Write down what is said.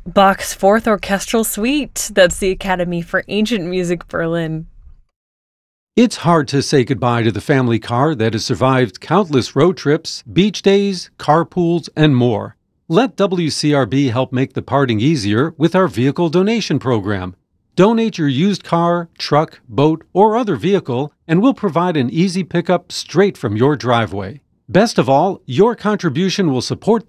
Bach's Fourth Orchestral Suite. That's the Academy for Ancient Music Berlin. It's hard to say goodbye to the family car that has survived countless road trips, beach days, carpools, and more. Let WCRB help make the parting easier with our vehicle donation program. Donate your used car, truck, boat, or other vehicle, and we'll provide an easy pickup straight from your driveway. Best of all, your contribution will support